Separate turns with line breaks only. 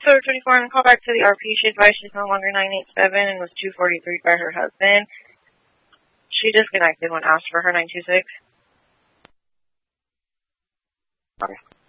So 24 and call back to the RP. She advised she's no longer 987 and was 243 by her husband. She disconnected when asked for her 926. Okay.